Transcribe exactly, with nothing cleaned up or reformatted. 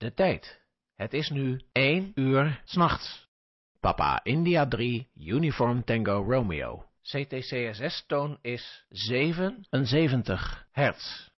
De tijd. Het is nu één uur 's nachts. Papa India drie, Uniform Tango Romeo. C T C S S-toon is zevenenzeventig hertz.